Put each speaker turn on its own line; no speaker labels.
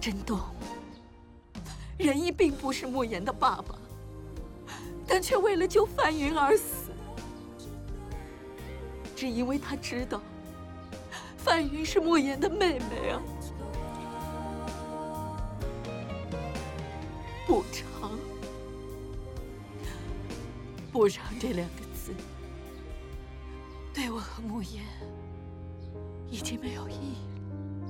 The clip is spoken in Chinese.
真东，仁义并不是莫言的爸爸，但却为了救范云而死，只因为他知道范云是莫言的妹妹啊。补偿，补偿这2个字，对我和莫言已经没有意义了。